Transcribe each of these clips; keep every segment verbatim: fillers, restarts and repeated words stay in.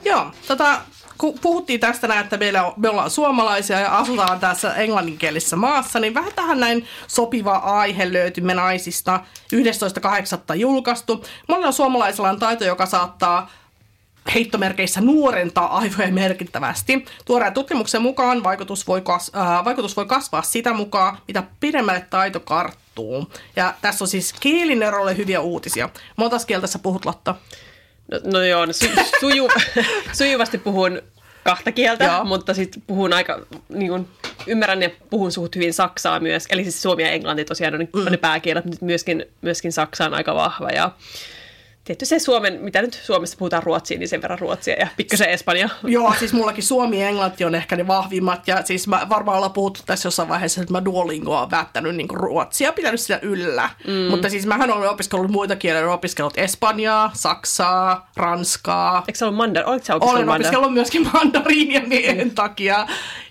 Joo, tota, kun puhuttiin tästä näin, että meillä, me ollaan suomalaisia ja asutaan tässä englanninkielisessä maassa, niin vähän tähän näin sopiva aihe löytyi me naisista yhdestoista kahdeksatta julkaistu. Monella suomalaisella on taito, joka saattaa heittomerkeissä nuorentaa aivoja merkittävästi. Tuoreen tutkimuksen mukaan vaikutus voi, kas, äh, vaikutus voi kasvaa sitä mukaan, mitä pidemmälle taito karttuu. Ja tässä on siis kielinerolle hyviä uutisia. Montas kieltä sä puhut, Lotta? No, no joo, no su, suju, sujuvasti puhun kahta kieltä, joo. Mutta sitten puhun aika, niin kun, ymmärrän ja puhun suht hyvin saksaa myös. Eli siis suomi ja englanti tosiaan on, mm. on ne pääkielet, mutta myöskin, myöskin saksa on aika vahva ja tietty se Suomen, mitä nyt Suomessa puhutaan ruotsia, niin sen verran ruotsia ja pikkasen espanja. Joo, siis mullakin suomi ja englanti on ehkä ne vahvimmat. Ja siis mä varmaan ollaan puhuttu tässä jossain vaiheessa, että mä Duolingoa on välttänyt niin ruotsia, pitänyt sitä yllä. Mm. Mutta siis mähän olen opiskellut muita kieliä, olen opiskellut espanjaa, saksaa, ranskaa. Eikö sä ollut mandar? Oletko sä opiskellut Olen mandar? opiskellut myöskin mandariinia miehen takia.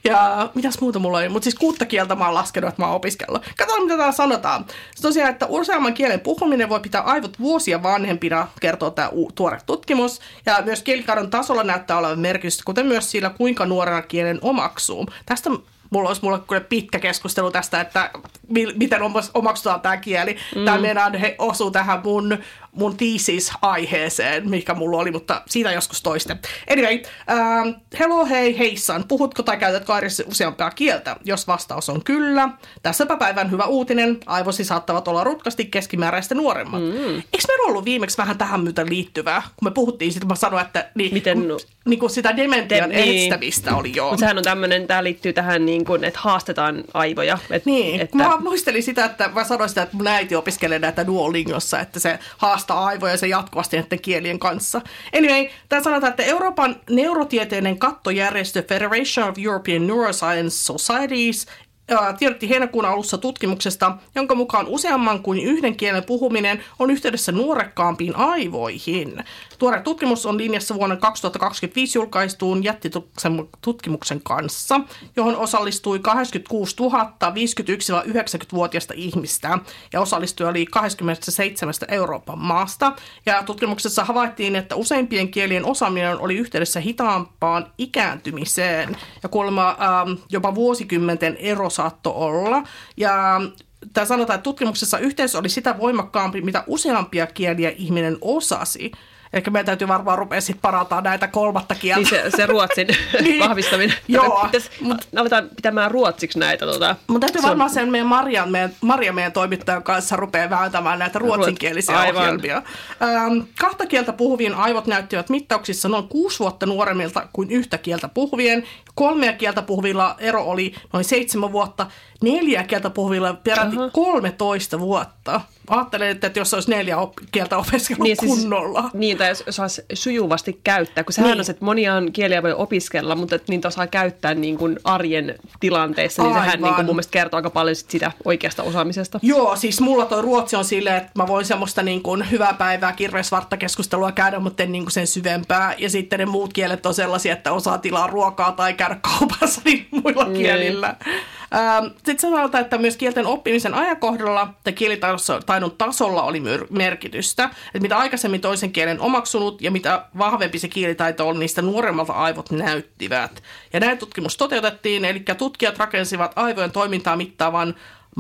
Ja mitäs muuta mulla oli? Mutta siis kuutta kieltä mä oon laskenut, että mä oon opiskellut. Katsotaan, mitä täällä sanotaan. Se tosiaan, että useamman kielen puhuminen voi pitää aivot vuosia vanhempina, kertoo tämä tuore tutkimus. Ja myös kielikadon tasolla näyttää olevan merkitystä, kuten myös sillä, kuinka nuorena kielen omaksuu. Tästä mulla olisi mulle kyllä pitkä keskustelu tästä, että mi- miten omaksutaan tämä kieli. Mm. Tämä meidän he osuu tähän mun, mun thesis-aiheeseen, mikä mulla oli, mutta siitä joskus toiste. Anyway, ähm, hello, hei, heissan. Puhutko tai käytätkö arjessa useampaa kieltä? Jos vastaus on kyllä. Tässäpä päivän hyvä uutinen. Aivosi saattavat olla rutkasti keskimääräistä nuoremmat. Mm. Eikö meillä ollut viimeksi vähän tähän myöten liittyvää? Kun me puhuttiin siitä, mä sanoin, että niin, miten, kun, niin kun sitä dementian niin. estämistä oli joo. Mutta sehän on tämmöinen, tämä liittyy tähän, niin kun, että haastetaan aivoja. Et, niin, että mä muistelin sitä, että mä sanoin sitä, että mun äiti opiskelee näitä Duolingossa, että se haastaa aivoja se jatkuvasti näiden kielien kanssa. Anyway, tää sanotaan, että Euroopan neurotieteinen kattojärjestö Federation of European Neuroscience Societies tiedotti heinäkuun alussa tutkimuksesta, jonka mukaan useamman kuin yhden kielen puhuminen on yhteydessä nuorekkaampiin aivoihin. Tuore tutkimus on linjassa vuonna kaksituhattakaksikymmentäviisi julkaistuun jättitutkimuksen kanssa, johon osallistui kahdeksankymmentäkuusituhatta viisikymmentäyksi–yhdeksänkymmentävuotiaista ihmistä ja osallistui oli kaksikymmentäseitsemän Euroopan maasta. Ja tutkimuksessa havaittiin, että useimpien kielien osaaminen oli yhteydessä hitaampaan ikääntymiseen ja kuulemma ähm, jopa vuosikymmenten ero saattoi olla. Ja tämä sanotaan, että tutkimuksessa yhteys oli sitä voimakkaampi, mitä useampia kieliä ihminen osasi. Eli meidän täytyy varmaan rupea sitten parantaa näitä kolmatta kieltä. Niin se, se ruotsin niin. vahvistaminen. Joo. Pitäis, mut, aletaan pitämään ruotsiksi näitä. Tota, mutta täytyy se varmaan on sen meidän Maria, meidän, Maria, meidän toimittajan kanssa rupeaa vääntämään näitä ruotsinkielisiä Aivan. ohjelmia. Ähm, kahta kieltä puhuvien aivot näyttivät mittauksissa noin kuusi vuotta nuoremmilta kuin yhtä kieltä puhuvien. Kolmea kieltä puhuvilla ero oli noin seitsemän vuotta. Neljä kieltä puhuvilla peräti uh-huh. kolmetoista vuotta. Ajattelen, että jos olisi neljä op- kieltä opiskellut niin, kunnolla. Siis, niin, tai jos osaisi sujuvasti käyttää, kun sehän niin. on se, että moniaan kieliä voi opiskella, mutta että niitä osaa käyttää niin kuin arjen tilanteessa, niin Aivan. sehän niin kuin mun mielestä kertoo aika paljon sit sitä oikeasta osaamisesta. Joo, siis mulla toi ruotsi on silleen, että mä voin semmoista niin kuin hyvää päivää, kirveisvartta keskustelua käydä, mutta en niin kuin sen syvempää. Ja sitten ne muut kielet on sellaisia, että osaa tilaa ruokaa tai käydä kaupassa niin muilla niin. kielillä. Ähm, sitten sanotaan, että myös kielten oppimisen ajankohdalla tai kielitaidon tasolla oli merkitystä. Että mitä aikaisemmin toisen kielen omaksunut ja mitä vahvempi se kielitaito oli, niistä nuoremmalta aivot näyttivät. Ja näin tutkimus toteutettiin, eli tutkijat rakensivat aivojen toimintaa mittaavan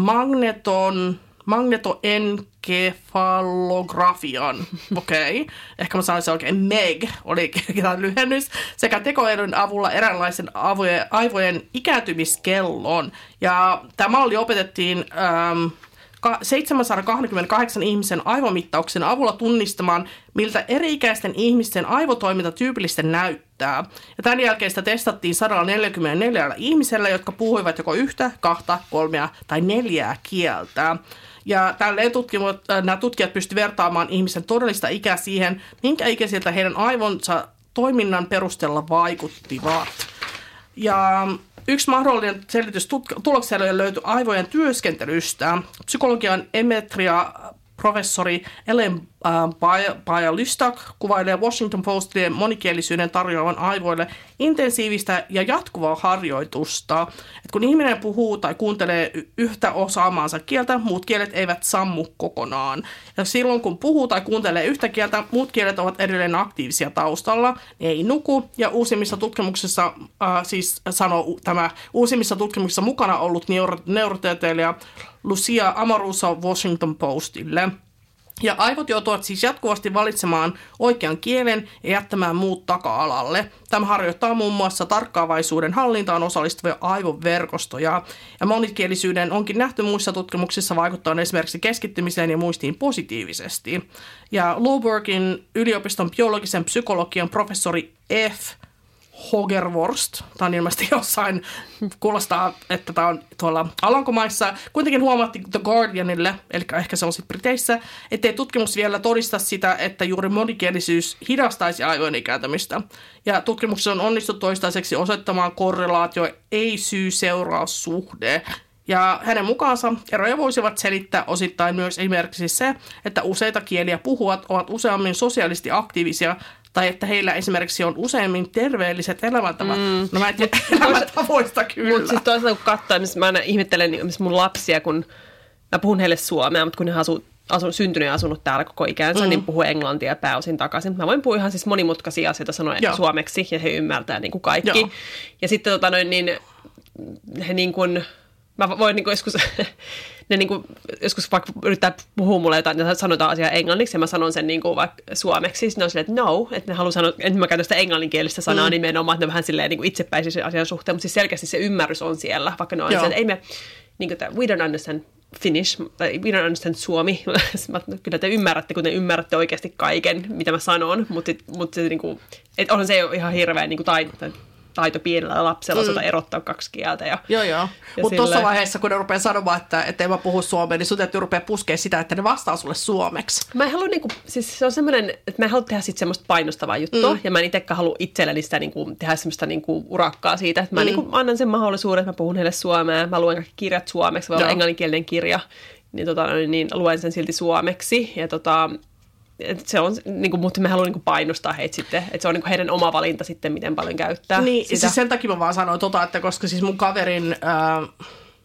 magneton... magnetoenkefalografian, okei, okay. ehkä mä sanoin se oikein, M E G oli lyhennys, sekä tekoälyn avulla eräänlaisen aivojen, aivojen ikääntymiskellon. Ja tämä malli opetettiin ähm, seitsemänsataakaksikymmentäkahdeksan ihmisen aivomittauksen avulla tunnistamaan, miltä eri-ikäisten ihmisten aivotoiminta tyypillisesti näyttää. Ja tämän jälkeen sitä testattiin sata neljäkymmentäneljä ihmisellä, jotka puhuivat joko yhtä, kahta, kolmea tai neljää kieltä. Ja tälleen tutkimut, nämä tutkijat pystyivät vertaamaan ihmisen todellista ikää siihen, minkä ikäisiltä heidän aivonsa toiminnan perusteella vaikuttivat. Ja yksi mahdollinen selitys tulokselle löytyi aivojen työskentelystä. Psykologian emetria professori Ellen Paja Lystak kuvailee Washington Postille monikielisyyden tarjoavan aivoille intensiivistä ja jatkuvaa harjoitusta. Et kun ihminen puhuu tai kuuntelee yhtä osaamaansa kieltä, muut kielet eivät sammu kokonaan. Ja silloin kun puhuu tai kuuntelee yhtä kieltä, muut kielet ovat edelleen aktiivisia taustalla, ne ei nuku. Ja uusimmissa tutkimuksissa, äh, siis sanoo tämä uusimmissa tutkimuksissa mukana ollut neuro- neurotieteilijä Lucia Amoruso Washington Postille. Ja aivot joutuvat siis jatkuvasti valitsemaan oikean kielen ja jättämään muut taka-alalle. Tämä harjoittaa muun muassa tarkkaavaisuuden hallintaan osallistuvia aivoverkostoja. Ja monikielisyyden onkin nähty muissa tutkimuksissa vaikuttaa esimerkiksi keskittymiseen ja muistiin positiivisesti. Ja Loubergin yliopiston biologisen psykologian professori F. Hogervorst, tämä on ilmeisesti jossain, kuulostaa, että tämä on tuolla Alankomaissa. Kuitenkin huomattiin The Guardianille, eli ehkä se on sitten Briteissä, ettei tutkimus vielä todista sitä, että juuri monikielisyys hidastaisi aivojen ikääntymistä. Ja tutkimuksessa on onnistuttu toistaiseksi osoittamaan korrelaatio, ei syy-seuraussuhde. Ja hänen mukaansa eroja voisivat selittää osittain myös esimerkiksi se, että useita kieliä puhuvat ovat useammin sosiaalisesti aktiivisia tai että heillä esimerkiksi on useammin terveelliset elämäntavat. Mm. No mä en tiedä elämäntavoista kyllä. Mutta siis toisaalta kun katsoo, niin mä aina ihmettelen mun lapsia, kun mä puhun heille suomea, mutta kun ne asuu, asu, syntynyt ja asunut täällä koko ikänsä, mm. niin puhuu englantia pääosin takaisin. Mä voin puhua ihan siis monimutkaisia asioita sanoa Joo. suomeksi ja he ymmärtää niin kuin kaikki. Joo. Ja sitten tota noin, niin he niin kuin, mä voin niin kuin joskus... Ne niin kuin, joskus vaikka yrittää puhua mulle jotain, ja sanotaan asiaa englanniksi, ja mä sanon sen niin kuin vaikka suomeksi, sitten ne on silleen, että no, että ne haluaa sanoa, että mä käytän sitä englanninkielistä sanaa mm. nimenomaan, että ne vähän silleen niin kuin itsepäisiä sen asian suhteen, mutta siis selkeästi se ymmärrys on siellä, vaikka ne on silleen, että ei me, niin kuin, we don't understand Finnish, tai we don't understand suomi, kyllä te ymmärrätte, kun te ymmärrätte oikeasti kaiken, mitä mä sanon, mutta, mutta se niin kuin, että onhan se ihan hirveän niin kuin taito, taito pienellä lapsella mm. erottaa kaksi kieltä. Ja, joo, joo. Mutta tuossa vaiheessa, kun ne rupeaa sanomaan, että, että en mä puhu suomea, niin sun täytyy rupea puskea sitä, että ne vastaa sulle suomeksi. Mä en halua, niinku, siis se on semmoinen, että mä en halua tehdä sitten semmoista painostavaa juttua, mm. ja mä en itsekään halua itselleni sitä niinku, tehdä semmoista niinku, urakkaa siitä, että mä mm. niinku, annan sen mahdollisuuden, että mä puhun heille suomea, mä luen kaikki kirjat suomeksi, voi olla englanninkielinen kirja, niin, tota, niin luen sen silti suomeksi, ja tota... Et se on, niin kuin, mutta me haluamme niin painostaa heitä sitten, että se on niin kuin heidän oma valinta sitten, miten paljon käyttää niin, sitä. Siis sen takia mä vaan sanoin tota, että koska siis mun kaverin äh,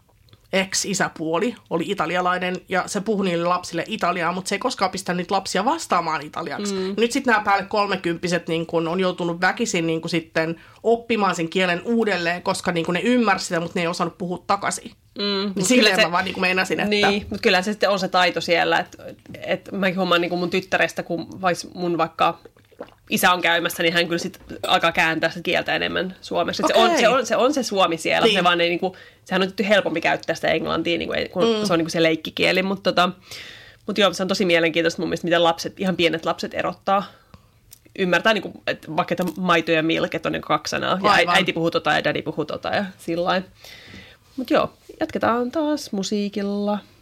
ex-isäpuoli oli italialainen ja se puhui niille lapsille italiaa, mutta se ei koskaan pistänyt niitä lapsia vastaamaan italiaksi. Mm. Nyt sitten nämä päälle kolmekymppiset niin kun on joutunut väkisin niin kun sitten oppimaan sen kielen uudelleen, koska niin kun ne ymmärsi sitä, mutta ne ei osannut puhua takaisin. Mm, niin silleen se, mä vaan niin meinasin, että... Niin, mutta kyllä se sitten on se taito siellä, että, että mäkin huomaan niin mun tyttärestä, kun mun vaikka isä on käymässä, niin hän kyllä sitten alkaa kääntää sitä kieltä enemmän suomeksi. Okay. Se, on, se, on, se on se suomi siellä, niin. se vaan ei, niin kuin, sehän on tietysti helpompi käyttää sitä englantia, niin kuin, kun mm. se on niin kuin se leikkikieli, mutta, tota, mutta joo, se on tosi mielenkiintoista mun mielestä, miten lapset, ihan pienet lapset erottaa. Ymmärtää, niin kuin, että vaikka että maito ja milk, että on niin kaksi sanaa, ja Aivan. äiti puhuu tota ja daddy puhuu tota ja sillain. Mutta joo, jatketaan taas musiikilla.